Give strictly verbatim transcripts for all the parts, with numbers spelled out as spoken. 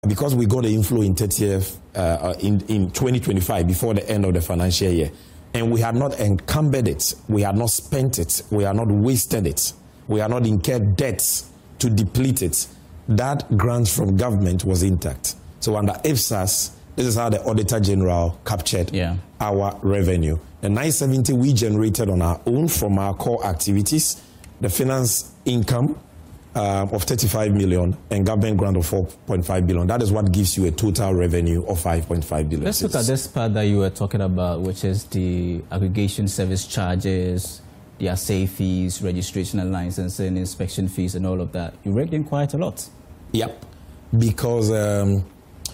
because we got the inflow in thirtieth uh, in, in twenty twenty-five, before the end of the financial year, and we had not encumbered it, we had not spent it, we had not wasted it, we had not incurred debts to deplete it, that grant from government was intact. So under I F S A S, this is how the Auditor General captured yeah. our revenue. The nine seventy we generated on our own from our core activities, the finance income uh, of thirty-five million and government grant of four point five billion. That is what gives you a total revenue of five point five billion. Let's look at this part that you were talking about, which is the aggregation service charges, the assay fees, registration and licensing, inspection fees, and all of that. You raked in quite a lot. Yep, because um,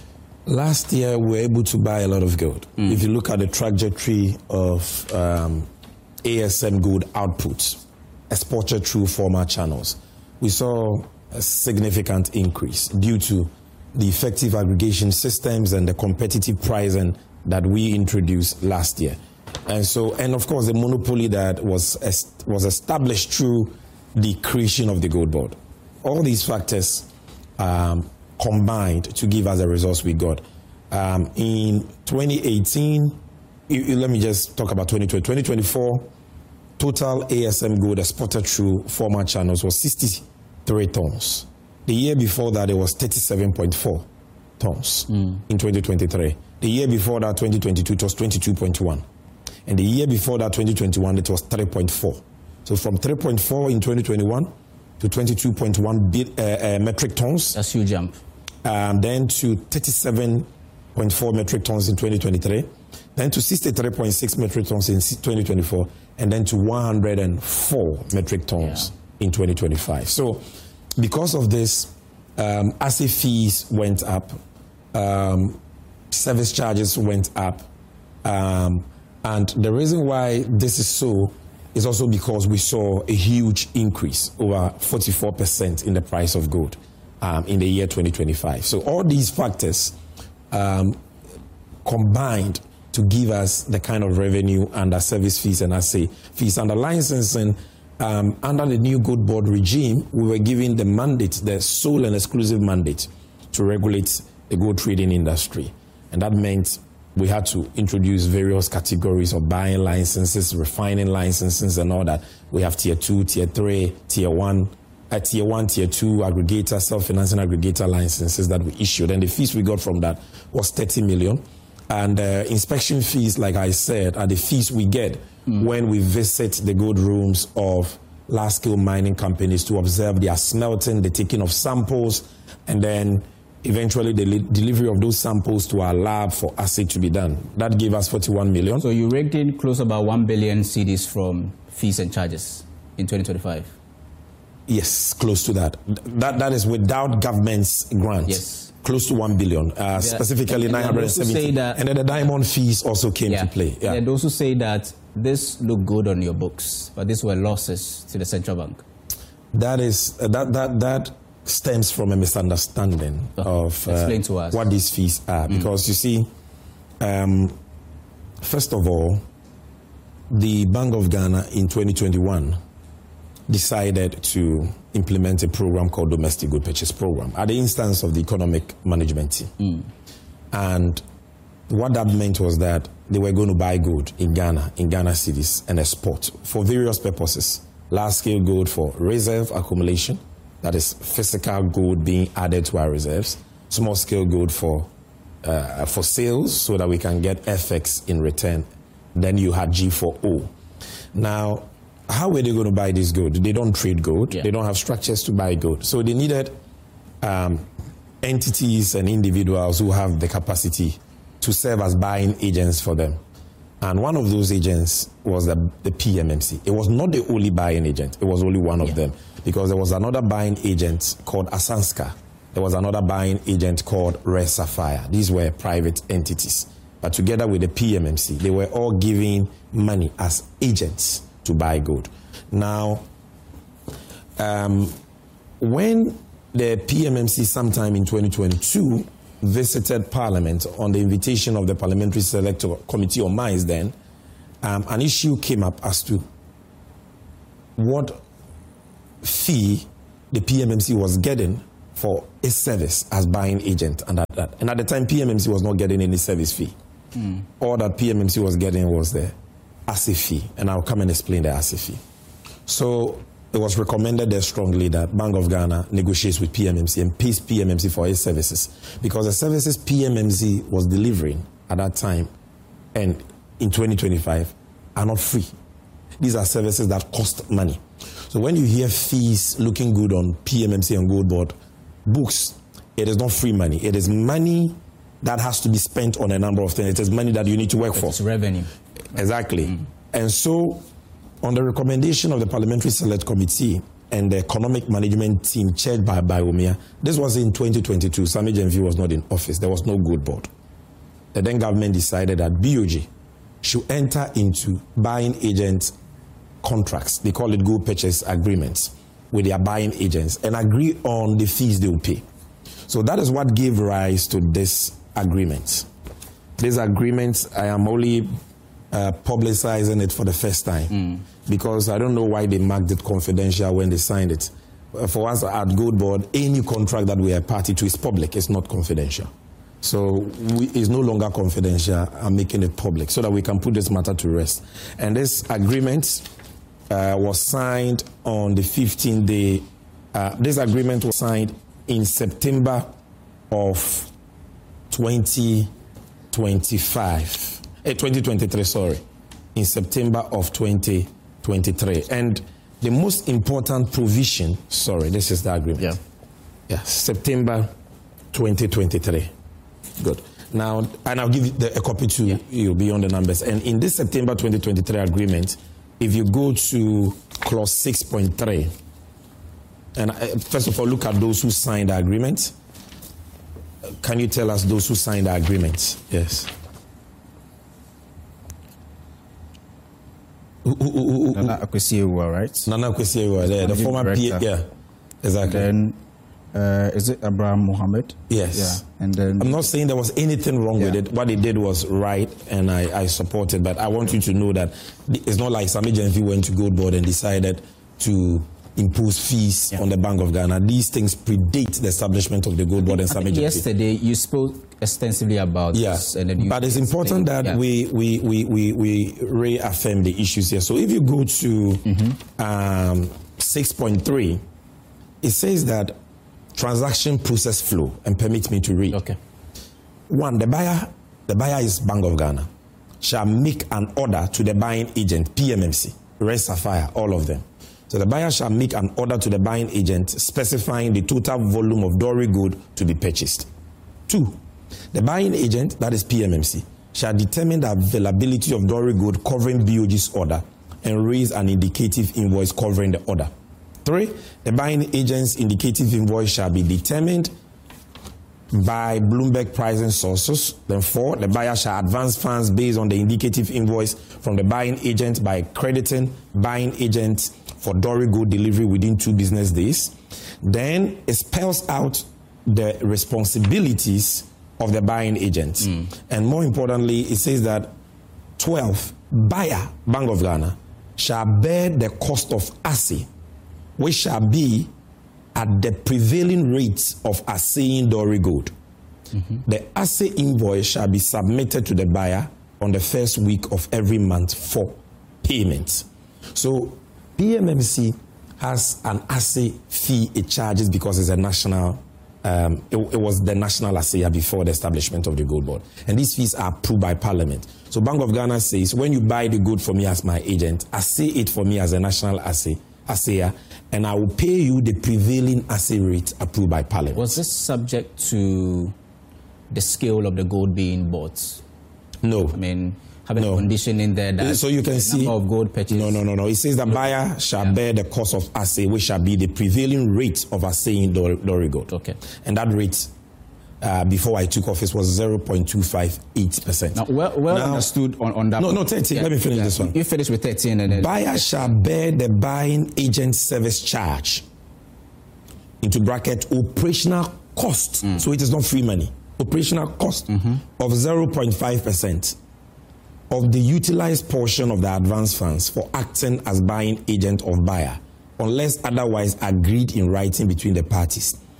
last year we were able to buy a lot of gold. Mm. If you look at the trajectory of um, A S M gold outputs exported through former channels, we saw a significant increase due to the effective aggregation systems and the competitive pricing that we introduced last year. And so, and of course, the monopoly that was was established through the creation of the Gold Board. All these factors um, combined to give us the results we got. Um, in twenty eighteen, you, you, let me just talk about twenty twenty. twenty twenty-four, total A S M gold exported through former channels was sixty-three tons. The year before that, it was thirty-seven point four tons mm. in twenty twenty-three. The year before that, twenty twenty-two, it was twenty-two point one. And the year before that, twenty twenty-one, it was three point four. So from three point four in twenty twenty-one to twenty-two point one uh, uh, metric tons. That's a huge jump. Um, then to thirty-seven point four metric tons in twenty twenty-three. Then to sixty-three point six metric tons in twenty twenty-four. And then to one hundred four metric tons yeah. in twenty twenty-five. So because of this, um, assay fees went up. Um, service charges went up. Um, and the reason why this is so is also because we saw a huge increase, over forty-four percent in the price of gold um, in the year twenty twenty-five. So all these factors um, combined to give us the kind of revenue under service fees and assay fees. Under licensing, um, under the new Gold Board regime, we were given the mandate, the sole and exclusive mandate to regulate the gold trading industry. And that meant we had to introduce various categories of buying licenses, refining licenses, and all that. We have tier two, tier three, tier one, uh, tier one, tier two aggregator, self-financing aggregator licenses that we issued. And the fees we got from that was thirty million. And uh, inspection fees, like I said, are the fees we get mm. when we visit the gold rooms of large-scale mining companies to observe their smelting, the taking of samples, and then eventually the delivery of those samples to our lab for assay to be done. That gave us forty-one million. So you raked in close about one billion cedis from fees and charges in twenty twenty-five? Yes, close to that. That That is without government's grants. Yes. Close to one billion, uh, yeah. specifically nine hundred seventy. That, and then the diamond fees also came yeah. to play. Yeah. And those who say that this looked good on your books, but these were losses to the central bank. That is, uh, that, that, that stems from a misunderstanding oh, of uh, explain to us. what these fees are. Mm. Because you see, um, first of all, the Bank of Ghana in twenty twenty-one decided to implement a program called Domestic Gold Purchase Program at the instance of the Economic Management Team. Mm. And what that meant was that they were going to buy gold in Ghana, in Ghana cities, and export for various purposes. Large-scale gold for reserve accumulation, that is physical gold being added to our reserves. Small-scale gold for, uh, for sales so that we can get F X in return. Then you had G four O. Now, how were they going to buy this gold? They don't trade gold. Yeah. They don't have structures to buy gold. So they needed um, entities and individuals who have the capacity to serve as buying agents for them. And one of those agents was the, the P M M C. It was not the only buying agent. It was only one of yeah. them. Because there was another buying agent called Asanska. There was another buying agent called Rare Sapphire. These were private entities. But together with the P M M C, they were all giving money as agents to buy gold. Now, um, when the P M M C sometime in twenty twenty-two visited Parliament on the invitation of the Parliamentary Select Committee on Mines then, um, an issue came up as to what fee the P M M C was getting for a service as buying agent. And at, that. and at the time, P M M C was not getting any service fee. Mm. All that P M M C was getting was the A S I fee. And I'll come and explain the A S I fee. So it was recommended there strongly that Bank of Ghana negotiates with P M M C and pays P M M C for its services. Because the services P M M C was delivering at that time and in twenty twenty-five are not free. These are services that cost money. So when you hear fees looking good on P M M C and Gold Board books, it is not free money. It is money that has to be spent on a number of things. It is money that you need to work for. It's revenue. Exactly. Mm. And so, on the recommendation of the Parliamentary Select Committee and the Economic Management Team chaired by Bawumia, this was in twenty twenty-two. Sammy Gyamfi was not in office. There was no Gold Board. The then government decided that B O G should enter into buying agent contracts. They call it gold purchase agreements with their buying agents and agree on the fees they will pay. So that is what gave rise to this agreement. These agreements, I am only uh, publicizing it for the first time mm. because I don't know why they marked it confidential when they signed it. For us at Gold Board, any contract that we are party to is public, it's not confidential. So we, it's no longer confidential. I'm making it public so that we can put this matter to rest. And this agreement uh, was signed on the fifteenth day. Uh, this agreement was signed in September of twenty twenty-five. Eh, twenty twenty-three, sorry. In September of twenty twenty-three. And the most important provision, sorry, this is the agreement. Yeah. Yeah, September twenty twenty-three. Good. Now, and I'll give you the, a copy to yeah. you beyond the numbers. And in this September twenty twenty-three agreement, if you go to clause six point three, and I, first of all, look at those who signed the agreement. Can you tell us those who signed the agreement? Yes. Nana Akosua, right? Nana Akosua, yeah, the former P A. Yeah, exactly. Then, Uh, is it Abraham Mohammed? Yes. Yeah. And then I'm not saying there was anything wrong yeah. with it. What he did was right, and I, I support it. But I want you to know that it's not like Sammy Gyamfi went to Gold Board and decided to impose fees yeah. on the Bank of Ghana. These things predate the establishment of the Gold Board and Sammy Gyamfi. Yesterday, you spoke extensively about yeah. this. And then you but it's important that yeah. we, we, we, we, we reaffirm the issues here. So if you go to mm-hmm. um, six point three, it says that transaction process flow, and permit me to read. Okay. One, the buyer, the buyer is Bank of Ghana, shall make an order to the buying agent, P M M C, Red Sapphire, all of them. So the buyer shall make an order to the buying agent specifying the total volume of Dory Gold to be purchased. Two, the buying agent, that is P M M C, shall determine the availability of Dory Gold covering B O G's order and raise an indicative invoice covering the order. Three, the buying agent's indicative invoice shall be determined by Bloomberg pricing sources. Then four, the buyer shall advance funds based on the indicative invoice from the buying agent by crediting buying agent for Dory Gold delivery within two business days. Then it spells out the responsibilities of the buying agent. Mm. And more importantly, it says that twelve, buyer, Bank of Ghana, shall bear the cost of assay, which shall be at the prevailing rates of assaying Dory Gold. Mm-hmm. The assay invoice shall be submitted to the buyer on the first week of every month for payment. So P M M C has an assay fee it charges because it's a national, um, it, it was the national assayer before the establishment of the Gold Board. And these fees are approved by Parliament. So Bank of Ghana says, when you buy the gold from me as my agent, assay it for me as a national assay, assayer, and I will pay you the prevailing assay rate approved by Parliament. Was this subject to the scale of the gold being bought? No. I mean, having no. a condition in there that so you can the see number of gold purchased. No, no, no, no. It says the buyer shall yeah. bear the cost of assay, which shall be the prevailing rate of assaying Dory Gold. Okay. And that rate, uh, before I took office, was zero point two five eight percent. Now, well, well now, understood on, on that. No, no, thirteen. Yeah. Let me finish yeah. this one. You finish with thirteen. And then buyer shall bear the buying agent service charge, into bracket, operational cost. Mm. So it is not free money. Operational cost mm-hmm. of zero point five percent of the utilized portion of the advance funds for acting as buying agent of buyer, unless otherwise agreed in writing between the parties.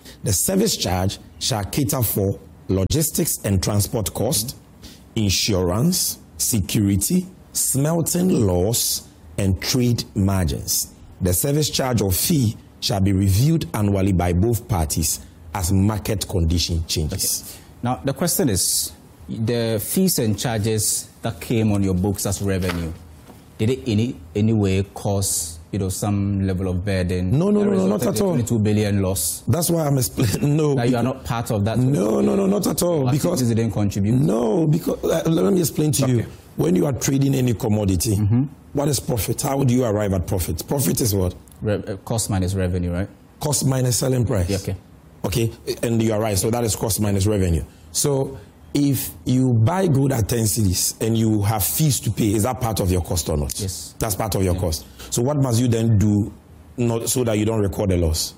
The service charge shall cater for logistics and transport cost, insurance, security, smelting loss, and trade margins. The service charge or fee shall be reviewed annually by both parties as market condition changes. Okay. Now, the question is, the fees and charges that came on your books as revenue, did it in any, any way cause, you know, some level of burden? No, no, no, no, not at all. twenty-two billion loss. That's why I'm explaining. No. That you are not part of that? No, no, no, not at all. Because it didn't contribute? No, because, uh, let me explain to okay. you. When you are trading any commodity, mm-hmm. what is profit? How do you arrive at profit? Profit is what? Re- uh, cost minus revenue, right? Cost minus selling price. Yeah, okay. Okay, and you are right. So that is cost minus revenue. So if you buy good at ten cedis and you have fees to pay, is that part of your cost or not? Yes. That's part of your yeah. cost. So what must you then do not, so that you don't record a loss?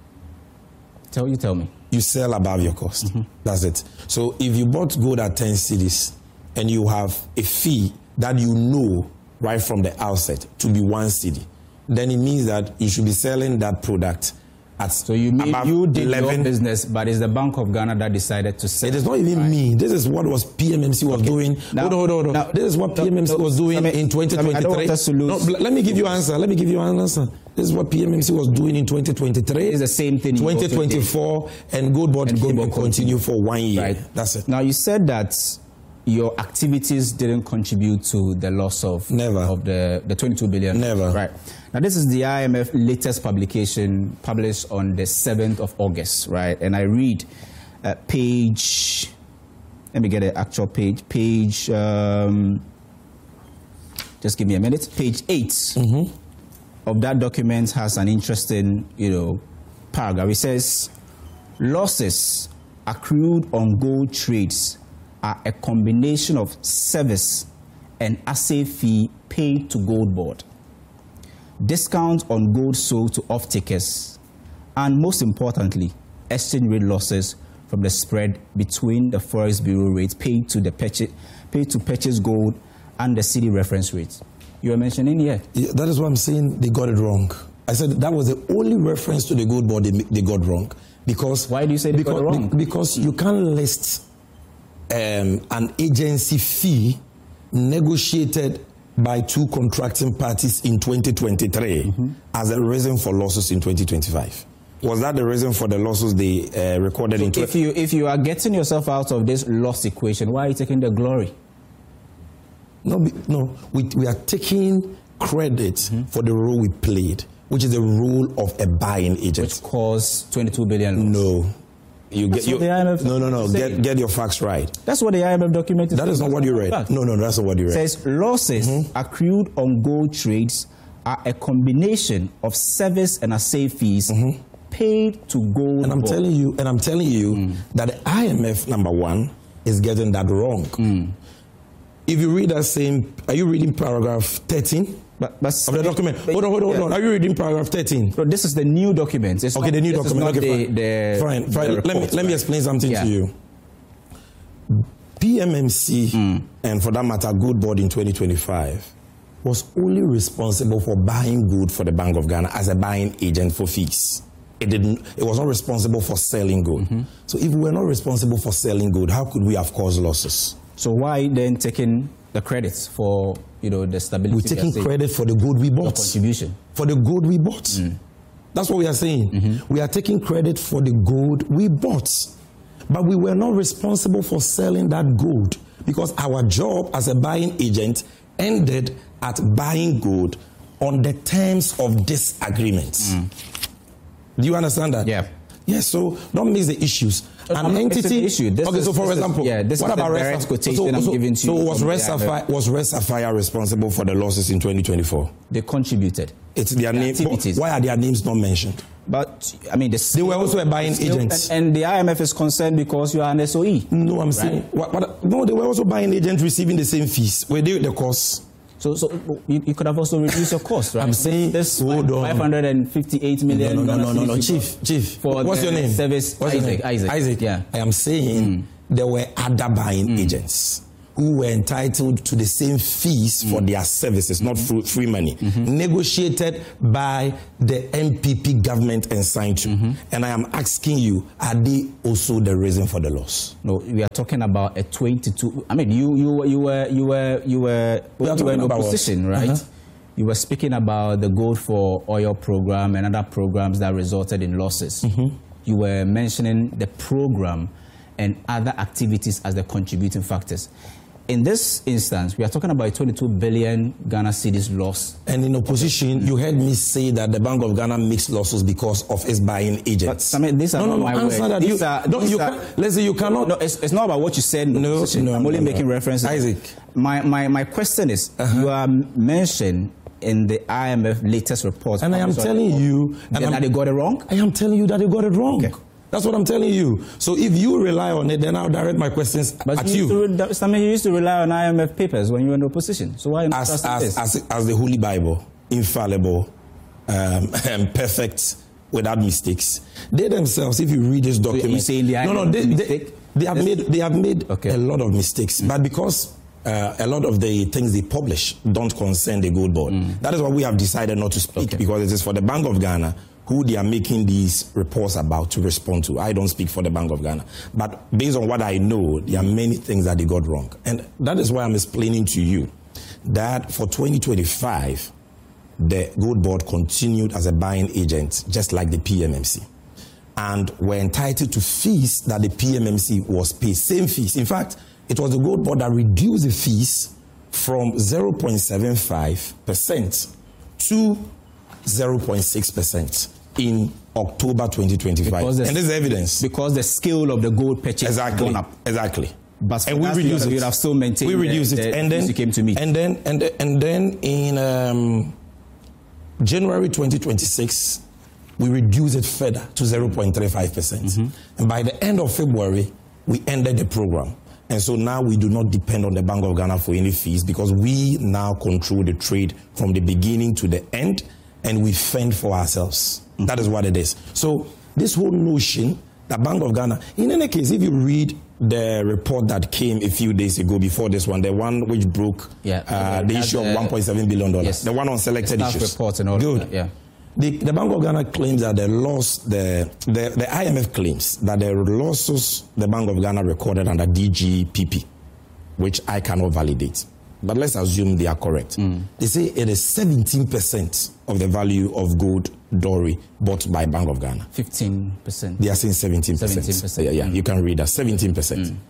Tell you tell me. You sell above your cost. Mm-hmm. That's it. So if you bought gold at ten cedis and you have a fee that you know right from the outset to be one cedi, then it means that you should be selling that product at so you mean you did eleven. Your business, but it's the Bank of Ghana that decided to sell. It is not even right. me. This is what was P M M C was okay. doing. Now, hold on, hold on, hold on. Now, this is what P M M C no, was doing me, in twenty twenty-three. I don't want us to lose. No, let me give you an answer. Let me give you an answer. This is what P M M C was doing in twenty twenty-three. It's the same thing. twenty twenty-four, and Gold Board and came Gold and continue for one year. Right. That's it. Now you said that your activities didn't contribute to the loss of never of the, the twenty-two billion. Never. Right. Now this is the I M F latest publication published on the seventh of August, right? And I read uh, page, let me get an actual page, page, um, just give me a minute, page eight mm-hmm. of that document has an interesting, you know, paragraph. It says, losses accrued on gold trades are a combination of service and assay fee paid to Gold Board, discounts on gold sold to off-takers, and most importantly, exchange rate losses from the spread between the Forex Bureau rates paid to the purchase, paid to purchase gold and the city reference rates. You were mentioning here. Yeah, that is what I'm saying. They got it wrong. I said that was the only reference to the Gold Board they, they got wrong. Because why do you say they because, got it wrong? Because you can't list um, an agency fee negotiated by two contracting parties in twenty twenty-three mm-hmm. as a reason for losses in twenty twenty-five. Was that the reason for the losses they uh, recorded so in? If you if you are getting yourself out of this loss equation, why are you taking the glory? No, no, we we are taking credit mm-hmm. for the role we played, which is the role of a buying agent, which caused twenty-two billion. No. You that's get what the I M F no, no, no. Get get your facts right. That's what the I M F document is. That is not what you read. Fact. No, no, that's not what you read. It says losses mm-hmm. accrued on gold trades are a combination of service and assay fees mm-hmm. paid to Gold And I'm Board. telling you, and I'm telling you mm. that the I M F number one is getting that wrong. Mm. If you read that same, are you reading paragraph thirteen? But, but of the document. But, hold on, hold on, hold on. Are you reading paragraph thirteen? So this is the new document. It's okay, not, the new document. Okay, fine. The, fine. the, fine. the let me report, let me right? explain something yeah. to you. P M M C mm. and for that matter, Gold Board in twenty twenty-five was only responsible for buying gold for the Bank of Ghana as a buying agent for fees. It didn't. It was not responsible for selling gold. Mm-hmm. So if we were not responsible for selling gold, how could we have caused losses? So why then taking the credits for, you know, the stability? We're taking credit for the gold we bought. Your contribution. For the gold we bought. Mm. That's what we are saying. Mm-hmm. We are taking credit for the gold we bought. But we were not responsible for selling that gold because our job as a buying agent ended at buying gold on the terms of disagreements. Mm. Do you understand that? Yeah. Yes, so don't miss the issues. An no, entity an issue. This okay, is, so for example, is, yeah, this what is about the direct quotation so, I'm so, giving to so you. So was Red Sapphire was Red Sapphire responsible for the losses in twenty twenty-four? They contributed. It's their name. Why are their names not mentioned? But I mean, the they were also a buying agent, and, and the I M F is concerned because you are an S O E. No, I'm right? saying what, what, no. They were also buying agents receiving the same fees. Were they the cost? So, so you, you could have also reduced your cost, right? I'm saying this hold on. five hundred fifty-eight million. No, no, no, no, no, no. Chief, Chief. For what's your name? Service. What's Isaac, your name? Isaac. Isaac. Yeah. I am saying mm. there were other buying mm. agents who were entitled to the same fees mm. for their services, not mm-hmm. free money, mm-hmm. negotiated by the N P P government and signed to. Mm-hmm. And I am asking you, are they also the reason for the loss? No, we are talking about a twenty-two. I mean, you you you were you were you were we you were in opposition, what? right? Uh-huh. You were speaking about the Gold for Oil program and other programs that resulted in losses. Mm-hmm. You were mentioning the program and other activities as the contributing factors. In this instance, we are talking about a twenty-two billion Ghana cedis loss. And in opposition, you heard me say that the Bank of Ghana makes losses because of its buying agents. But, I mean, these are no, not no, my no, words. That. These you, are, don't, these you are, can, let's say you cannot. No, it's, it's not about what you said. In no, no, I'm no, only no, making no. references. Isaac. My, my, my question is, uh-huh. you are mentioned in the I M F latest report. And I am telling you... And that they got it wrong? I am telling you that they got it wrong. Okay. That's what I'm telling you. So if you rely on it, then I'll direct my questions but at you. you. Used to, I mean, you used to rely on I M F papers when you were in opposition. So why not as, trust as, this? As, as the Holy Bible, infallible, um, and perfect, without mistakes. They themselves, if you read this document... So you're saying the no, no, they, they, they have made, they have made okay. a lot of mistakes. Mm. But because uh, a lot of the things they publish don't concern the Gold Board, mm. that is why we have decided not to speak, okay. because it is for the Bank of Ghana who they are making these reports about to respond to. I don't speak for the Bank of Ghana. But based on what I know, there are many things that they got wrong. And that is why I'm explaining to you that for twenty twenty-five, the Gold Board continued as a buying agent, just like the P M M C. And were entitled to fees that the P M M C was paid, same fees. In fact, it was the Gold Board that reduced the fees from zero point seven five percent to zero point six percent. In October twenty twenty-five. The, and this is evidence. Because the scale of the gold purchase exactly, has gone up. Exactly. But and we reduced it. We have still maintained we reduced the, it. The and then, you came to meet. And then, and, and then in um, January twenty twenty-six, we reduced it further to zero point three five percent. Mm-hmm. And by the end of February, we ended the program. And so now we do not depend on the Bank of Ghana for any fees because we now control the trade from the beginning to the end and we fend for ourselves. Mm-hmm. That is what it is. So this whole notion, the Bank of Ghana, in any case, if you read the report that came a few days ago before this one, the one which broke yeah, uh, the issue of one point seven billion dollars, yes. the one on selected issues. Reports and all Good. That, yeah. The, the Bank of Ghana claims that the loss, the, the, the I M F claims that the losses the Bank of Ghana recorded under D G P P, which I cannot validate. But let's assume they are correct. Mm. They say it is seventeen percent of the value of gold Dory bought by Bank of Ghana. fifteen percent. They are saying seventeen percent. seventeen percent. Yeah, yeah, mm. you can read that, seventeen percent. Mm.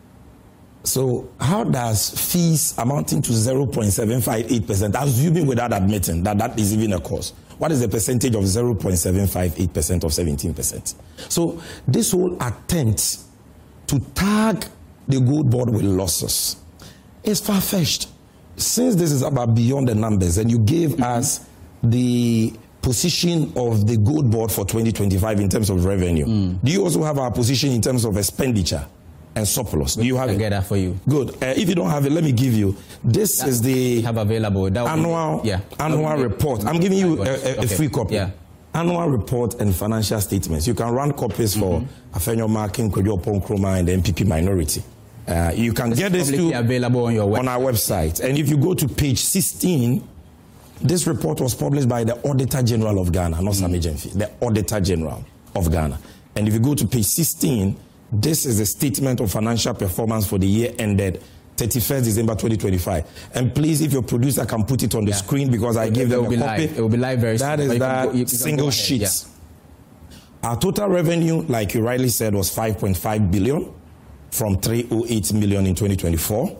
So how does fees amounting to zero point seven five eight percent, assuming without admitting that that is even a cause, what is the percentage of zero point seven five eight percent of seventeen percent? So this whole attempt to tag the Gold Board with losses is far-fetched. Since this is about beyond the numbers, and you gave mm-hmm. us the position of the Gold Board for twenty twenty-five in terms of revenue, mm. do you also have our position in terms of expenditure and surplus? Do you have I it? get that for you. Good. Uh, if you don't have it, let me give you. This that is the have available that annual be, yeah. annual report. I'm giving you a, a, a okay. free copy. Yeah. Annual report and financial statements. You can run copies mm-hmm. for Afenyo Marking, Kwejo Ponkroma, and the N P P minority. Uh, you can this get this to available on your website. on our website. And if you go to page sixteen, this report was published by the Auditor General of Ghana, not Sammy Gyamfi, the Auditor General of Ghana. And if you go to page sixteen, this is a statement of financial performance for the year ended thirty-first December twenty twenty-five. And please, if your producer can put it on the yeah. screen, because I it, gave it them a be copy. Live. It will be live very soon. That is that go, single sheet. Yeah. Our total revenue, like you rightly said, was five point five billion from three hundred eight million in twenty twenty-four.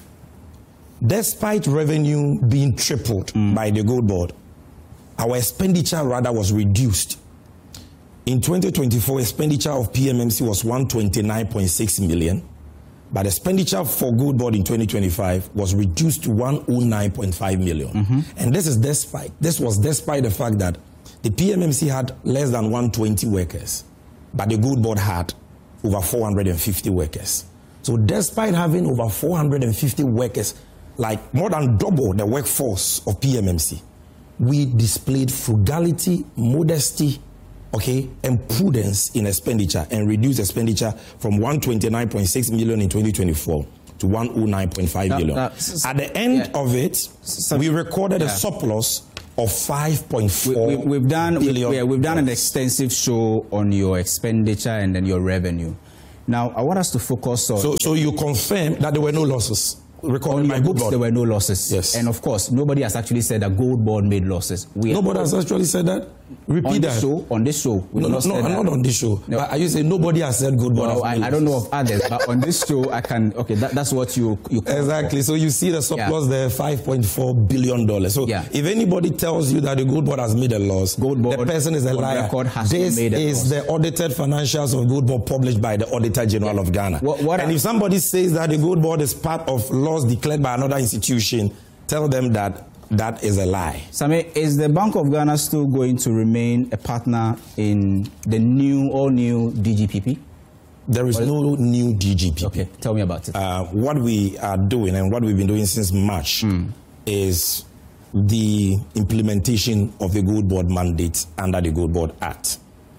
Despite revenue being tripled mm. by the Gold Board, our expenditure rather was reduced. In twenty twenty-four, expenditure of P M M C was one hundred twenty-nine point six million, but expenditure for Gold Board in twenty twenty-five was reduced to one hundred nine point five million. Mm-hmm. And this is despite, this was despite the fact that the P M M C had less than one hundred twenty workers, but the Gold Board had over four hundred fifty workers. So despite having over four hundred fifty workers, like more than double the workforce of P M M C, we displayed frugality, modesty, okay, and prudence in expenditure and reduced expenditure from one hundred twenty-nine point six million in twenty twenty-four to one hundred nine point five billion. Uh, uh, At the end yeah. of it, so, we recorded yeah. a surplus of five point four we, we, we've done, billion. We, yeah, we've done an extensive show on your expenditure and then your revenue. Now, I want us to focus on... So, so you confirm that there were no losses? On your books, there were no losses. Yes. And of course, nobody has actually said that Gold Board made losses. We nobody has actually said that? Repeat on that. This show, on this show. No, no, no not on this show. No. Are you saying nobody has said Gold Board well, has made I, I don't know of others, but on this show, I can... Okay, that, that's what you... you exactly. So you see the surplus yeah. there, five point four billion dollars. So yeah. if anybody tells you that the Gold Board has made a loss, Gold Board, the person is a liar. Has this made a is loss. the audited financials of Gold Board published by the Auditor General yeah. of Ghana. What, what and I, if somebody says that the Gold Board is part of laws declared by another institution, tell them that that is a lie. Sammy, is the Bank of Ghana still going to remain a partner in the new, all-new D G P P? There is no new D G P P. Okay, tell me about it. Uh, what we are doing and what we've been doing since March mm. is the implementation of the Gold Board mandate under the Gold Board Act.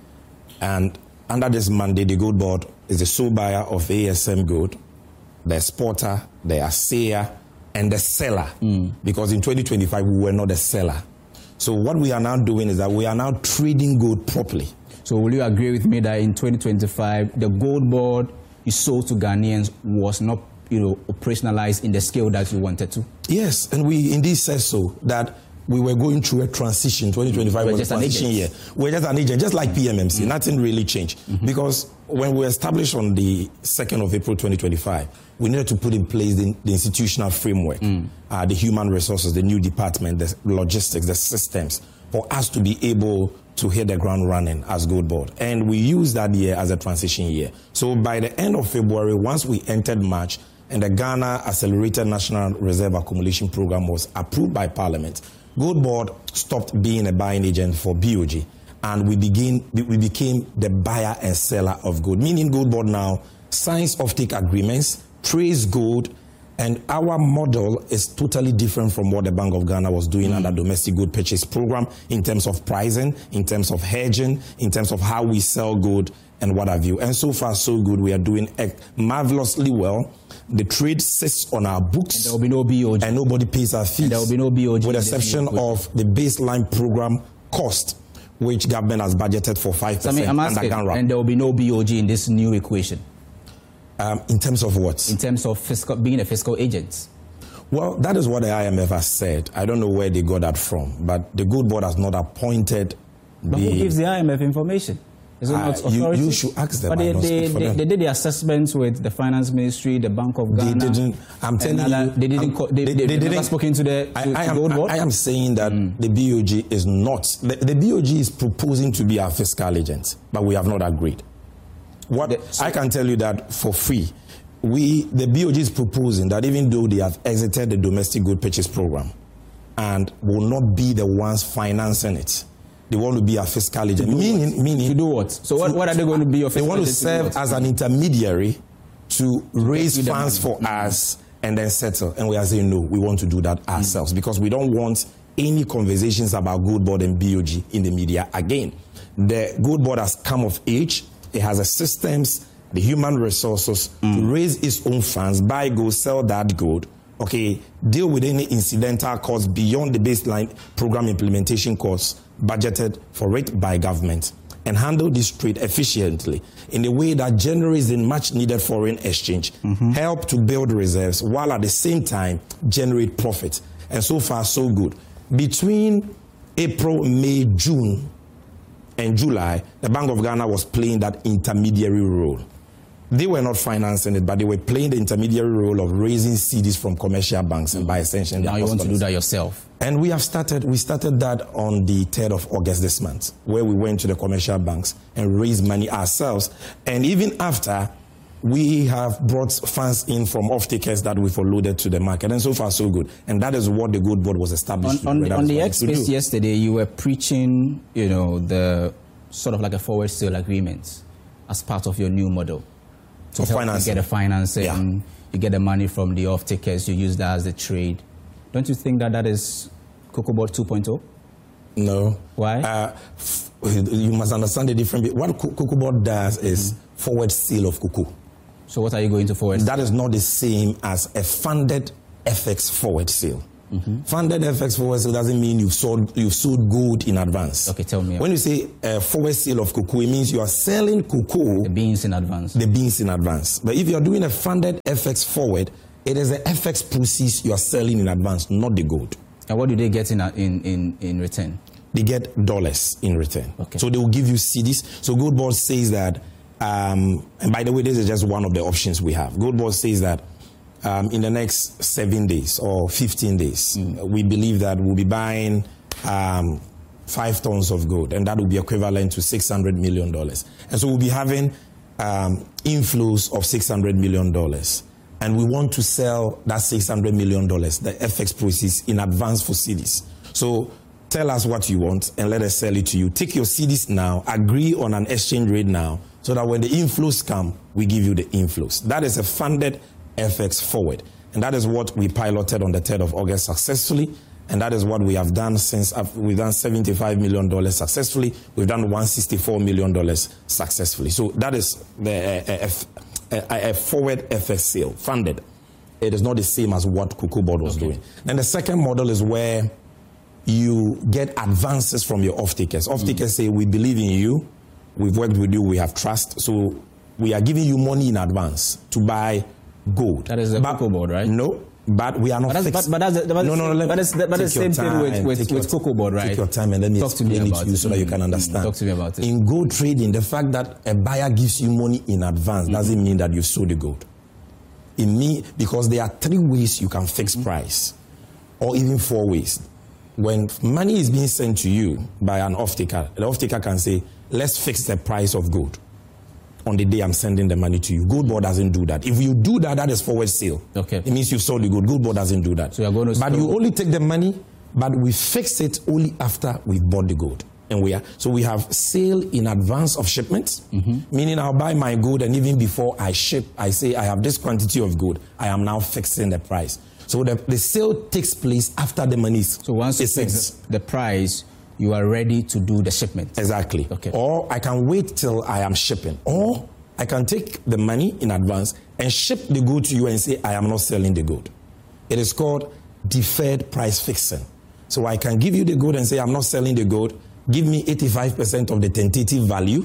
And under this mandate, the Gold Board is the sole buyer of A S M Gold, the exporter, the assayer, and the seller, mm. because in twenty twenty-five we were not a seller. So what we are now doing is that we are now trading gold properly. So will you agree with me that in twenty twenty-five the Gold Board you sold to Ghanaians was not, you know, operationalized in the scale that you wanted to? Yes, and we indeed said so, that we were going through a transition. twenty twenty-five was a transition year. We're just an agent, just like P M M C. Mm. Nothing really changed. Mm-hmm. Because when we were established on the second of April twenty twenty-five, we needed to put in place the, the institutional framework, mm. uh, the human resources, the new department, the logistics, the systems, for us to be able to hit the ground running as Gold Board. And we used that year as a transition year. So by the end of February, once we entered March, and the Ghana Accelerated National Reserve Accumulation Program was approved by Parliament, Gold Board stopped being a buying agent for B O G, and we begin we became the buyer and seller of gold. Meaning Gold Board now signs offtake agreements, trades gold, and our model is totally different from what the Bank of Ghana was doing mm. under domestic gold purchase program in terms of pricing, in terms of hedging, in terms of how we sell gold and what have you. And so far, so good. We are doing marvelously well. The trade sits on our books. And there will be no B O G. And nobody pays our fees. And there will be no B O G. With the exception of the baseline program cost, which government has budgeted for five percent so I mean, under Ghana. And there will be no B O G in this new equation. Um, in terms of what? In terms of fiscal, being a fiscal agent. Well, that is what the I M F has said. I don't know where they got that from, but the Gold Board has not appointed. But the, who gives the I M F information? Is it uh, not authority? You, you should ask them. But they, they, they, them. they did the assessments with the Finance Ministry, the Bank of Ghana. They didn't. I'm telling other, you, they didn't. Um, they, they, they, they didn't spoken to the, to, I, I to am, Gold Board. I, I am saying that mm. the B O G is not. The, the B O G is proposing to be our fiscal agent, but we have not agreed. What the, so, I can tell you that for free. We, the B O G is proposing that even though they have exited the domestic gold purchase program and will not be the ones financing it, they want to be a fiscal agent. Meaning, what? meaning to do what? So what, what are they going to be? Your they want to serve as an intermediary to raise funds for mm-hmm. us and then settle. And we are saying no, we want to do that ourselves mm-hmm. because we don't want any conversations about Gold Board and B O G in the media again. The Gold Board has come of age. It has the systems, the human resources mm. to raise its own funds, buy gold, sell that gold, okay, deal with any incidental costs beyond the baseline program implementation costs budgeted for it by government, and handle this trade efficiently in a way that generates the much needed foreign exchange, mm-hmm. help to build reserves, while at the same time generate profit. And so far, so good. Between April, May, June, and July, the Bank of Ghana was playing that intermediary role. They were not financing it, but they were playing the intermediary role of raising C Ds from commercial banks and by extension. Now you want to do that yourself. And we have started, we started that on the third of August this month, where we went to the commercial banks and raised money ourselves. And even after, we have brought funds in from off-takers that we've loaded to the market. And so far, so good. And that is what the Gold Board was established on, to do. On, on the X-Space yesterday, you were preaching, you know, the sort of like a forward sale agreement as part of your new model. To help you get the financing, yeah. you get the money from the off-takers, you use that as the trade. Don't you think that that is Cocoa Board two point oh? No. Why? Uh, you must understand the difference. What Cocoa Board does is mm-hmm. forward sale of cocoa. So what are you going to forward? That is not the same as a funded F X forward sale. Mm-hmm. Funded F X forward sale doesn't mean you've sold you've sold gold in advance. Okay, tell me. When you say a forward sale of cocoa, it means you are selling cocoa, the beans in advance. The beans in advance. But if you are doing a funded F X forward, it is the F X proceeds you are selling in advance, not the gold. And what do they get in in in, in return? They get dollars in return. Okay. So they will give you C Ds. So Gold Board says that, um, and by the way, this is just one of the options we have. Gold Board says that Um, in the next seven days or fifteen days, mm. we believe that we'll be buying um, five tons of gold, and that will be equivalent to six hundred million dollars. And so we'll be having um, inflows of six hundred million dollars. And we want to sell that six hundred million dollars, the F X proceeds, in advance for C Ds. So tell us what you want, and let us sell it to you. Take your C Ds now, agree on an exchange rate now, so that when the inflows come, we give you the inflows. That is a funded F X forward, and that is what we piloted on the third of August successfully, and that is what we have done since. We've done seventy-five million dollars successfully. We've done one hundred sixty-four million dollars successfully. So that is the uh, a, a forward F X sale, funded. It is not the same as what Cocoa Board was okay. doing. Then the second model is where you get advances from your off-takers. Off-takers mm. say, we believe in you, we've worked with you, we have trust, so we are giving you money in advance to buy gold. That is the Cocoa Board, right? No, but we are not but fixed. But, but that's the, but no, no, no, but it's, but the same thing with, with, with Cocoa Board, right? Take your time and let me Talk explain to me it about to you it. so that you can understand. Talk to me about it. In gold trading, the fact that a buyer gives you money in advance mm-hmm. doesn't mean that you sold the gold. It mean, because there are three ways you can fix mm-hmm. price, or even four ways. When money is being sent to you by an off-taker, the off-taker can say, let's fix the price of gold on the day I'm sending the money to you. Gold Board doesn't do that. If you do that, that is forward sale. Okay. It means you've sold the gold. Gold Board doesn't do that. So you're going to but you only take the money, but we fix it only after we've bought the gold. And we are so we have sale in advance of shipments, mm-hmm. meaning I'll buy my gold, and even before I ship, I say I have this quantity of gold. I am now fixing the price. So the, the sale takes place after the money is So once you fix the price, you are ready to do the shipment. Exactly. Okay. Or I can wait till I am shipping. Or I can take the money in advance and ship the gold to you and say, I am not selling the gold. It is called deferred price fixing. So I can give you the gold and say, I'm not selling the gold. Give me eighty-five percent of the tentative value.